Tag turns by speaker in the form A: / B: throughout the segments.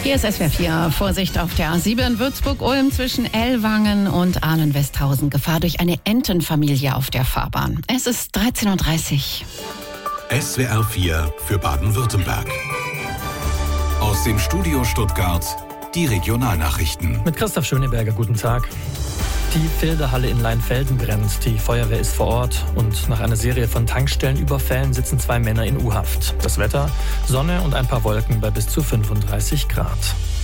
A: Hier ist SWR 4. Vorsicht auf der A7 Würzburg-Ulm zwischen Ellwangen und Ahlen-Westhausen. Gefahr durch eine Entenfamilie auf der Fahrbahn. Es ist 13.30 Uhr.
B: SWR 4 für Baden-Württemberg. Aus dem Studio Stuttgart die Regionalnachrichten.
C: Mit Christoph Schöneberger, guten Tag. Die Filderhalle in Leinfelden brennt. Die Feuerwehr ist vor Ort und nach einer Serie von Tankstellenüberfällen sitzen 2 Männer in U-Haft. Das Wetter: Sonne und ein paar Wolken bei bis zu 35 Grad.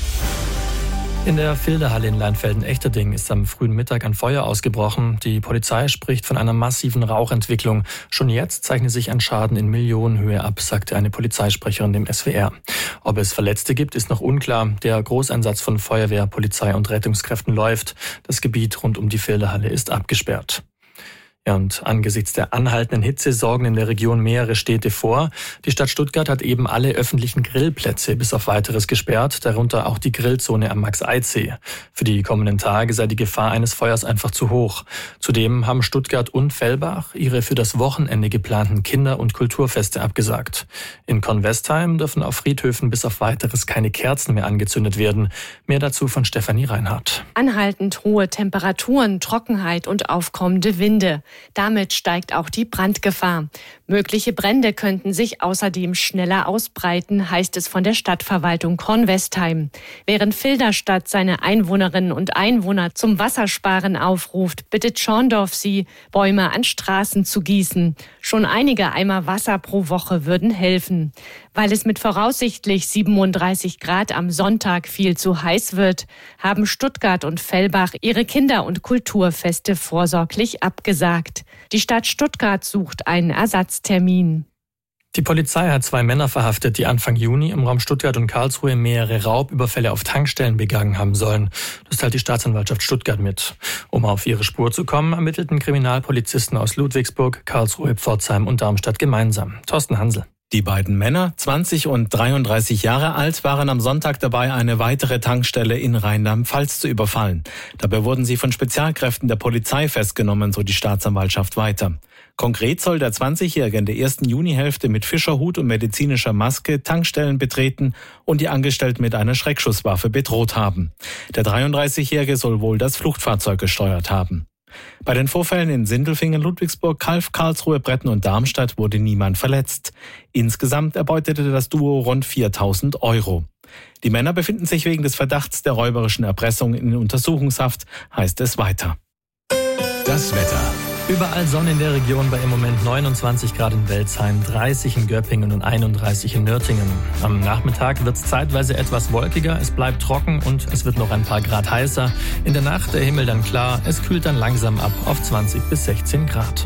C: In der Filderhalle in Leinfelden-Echterding ist am frühen Mittag ein Feuer ausgebrochen. Die Polizei spricht von einer massiven Rauchentwicklung. Schon jetzt zeichne sich ein Schaden in Millionenhöhe ab, sagte eine Polizeisprecherin dem SWR. Ob es Verletzte gibt, ist noch unklar. Der Großeinsatz von Feuerwehr, Polizei und Rettungskräften läuft. Das Gebiet rund um die Filderhalle ist abgesperrt. Ja, und angesichts der anhaltenden Hitze sorgen in der Region mehrere Städte vor. Die Stadt Stuttgart hat eben alle öffentlichen Grillplätze bis auf Weiteres gesperrt, darunter auch die Grillzone am Max-Eid-See. Für die kommenden Tage sei die Gefahr eines Feuers einfach zu hoch. Zudem haben Stuttgart und Fellbach ihre für das Wochenende geplanten Kinder- und Kulturfeste abgesagt. In Convestheim dürfen auf Friedhöfen bis auf Weiteres keine Kerzen mehr angezündet werden. Mehr dazu von Stefanie Reinhardt.
D: Anhaltend hohe Temperaturen, Trockenheit und aufkommende Winde. Damit steigt auch die Brandgefahr. Mögliche Brände könnten sich außerdem schneller ausbreiten, heißt es von der Stadtverwaltung Convestheim. Während Filderstadt seine Einwohnerinnen und Einwohner zum Wassersparen aufruft, bittet Schorndorf sie, Bäume an Straßen zu gießen. Schon einige Eimer Wasser pro Woche würden helfen. Weil es mit voraussichtlich 37 Grad am Sonntag viel zu heiß wird, haben Stuttgart und Fellbach ihre Kinder- und Kulturfeste vorsorglich abgesagt. Die Stadt Stuttgart sucht einen Ersatztermin.
C: Die Polizei hat 2 Männer verhaftet, die Anfang Juni im Raum Stuttgart und Karlsruhe mehrere Raubüberfälle auf Tankstellen begangen haben sollen. Das teilt die Staatsanwaltschaft Stuttgart mit. Um auf ihre Spur zu kommen, ermittelten Kriminalpolizisten aus Ludwigsburg, Karlsruhe, Pforzheim und Darmstadt gemeinsam. Thorsten Hansel.
E: Die beiden Männer, 20 und 33 Jahre alt, waren am Sonntag dabei, eine weitere Tankstelle in Rheinland-Pfalz zu überfallen. Dabei wurden sie von Spezialkräften der Polizei festgenommen, so die Staatsanwaltschaft weiter. Konkret soll der 20-Jährige in der ersten Junihälfte mit Fischerhut und medizinischer Maske Tankstellen betreten und die Angestellten mit einer Schreckschusswaffe bedroht haben. Der 33-Jährige soll wohl das Fluchtfahrzeug gesteuert haben. Bei den Vorfällen in Sindelfingen, Ludwigsburg, Calw, Karlsruhe, Bretten und Darmstadt wurde niemand verletzt. Insgesamt erbeutete das Duo rund 4.000 €. Die Männer befinden sich wegen des Verdachts der räuberischen Erpressung in Untersuchungshaft, heißt es weiter.
B: Das Wetter.
C: Überall Sonne in der Region bei im Moment 29 Grad in Welzheim, 30 in Göppingen und 31 in Nürtingen. Am Nachmittag wird es zeitweise etwas wolkiger, es bleibt trocken und es wird noch ein paar Grad heißer. In der Nacht der Himmel dann klar, es kühlt dann langsam ab auf 20 bis 16 Grad.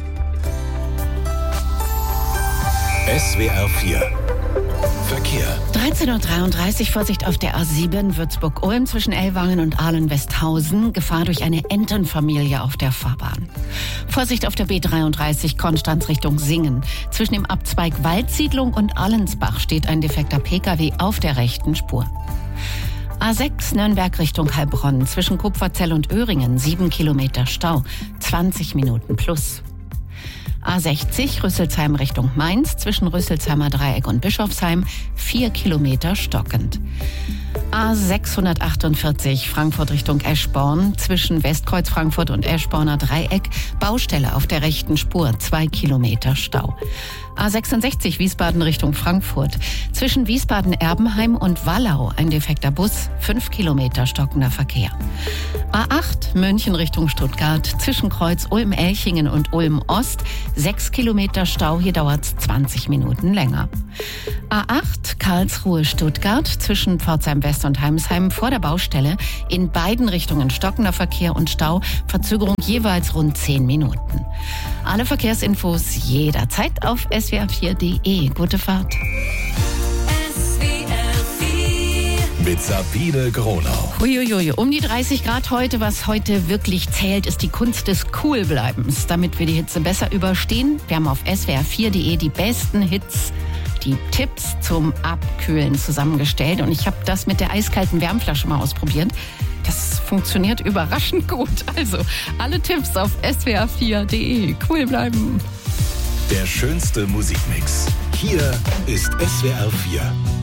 B: SWR 4 Verkehr.
A: 13.33 Uhr, Vorsicht auf der A7 Würzburg-Ulm zwischen Ellwangen und Ahlen-Westhausen. Gefahr durch eine Entenfamilie auf der Fahrbahn. Vorsicht auf der B33 Konstanz Richtung Singen. Zwischen dem Abzweig Waldsiedlung und Allensbach steht ein defekter Pkw auf der rechten Spur. A6 Nürnberg Richtung Heilbronn zwischen Kupferzell und Öhringen 7 Kilometer Stau, 20 Minuten plus. A60 Rüsselsheim Richtung Mainz zwischen Rüsselsheimer Dreieck und Bischofsheim 4 Kilometer stockend. A648 Frankfurt Richtung Eschborn zwischen Westkreuz Frankfurt und Eschborner Dreieck Baustelle auf der rechten Spur 2 Kilometer Stau. A66 Wiesbaden Richtung Frankfurt zwischen Wiesbaden-Erbenheim und Wallau ein defekter Bus 5 Kilometer stockender Verkehr. A8 München Richtung Stuttgart zwischen Kreuz Ulm-Elchingen und Ulm-Ost 6 Kilometer Stau, hier dauert es 20 Minuten länger. A8 Karlsruhe-Stuttgart zwischen Pforzheim-West und Heimsheim vor der Baustelle in beiden Richtungen stockender Verkehr und Stau, Verzögerung jeweils rund 10 Minuten. Alle Verkehrsinfos jederzeit auf swr4.de. Gute Fahrt.
B: Mit Sabine Gronau.
A: Uiuiui, um die 30 Grad heute. Was heute wirklich zählt, ist die Kunst des Coolbleibens. Damit wir die Hitze besser überstehen, wir haben auf swr4.de die besten Hits, die Tipps zum Abkühlen zusammengestellt. Und ich habe das mit der eiskalten Wärmflasche mal ausprobiert. Das funktioniert überraschend gut. Also alle Tipps auf swr4.de. Cool bleiben.
B: Der schönste Musikmix. Hier ist SWR 4.